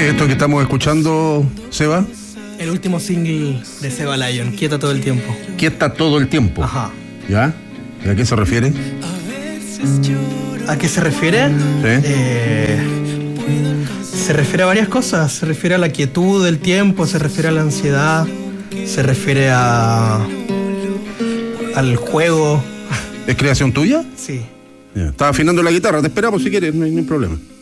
¿Qué es esto que estamos escuchando, Seba? El último single de Seba Lion, Quieta todo el tiempo. Quieta todo el tiempo. Ajá. ¿Ya? ¿Y a qué se refiere? ¿A qué se refiere? Se refiere a varias cosas. Se refiere a la quietud del tiempo, se refiere a la ansiedad, se refiere al juego. ¿Es creación tuya? Sí. Ya. Estaba afinando la guitarra, te esperamos si quieres, no hay problema.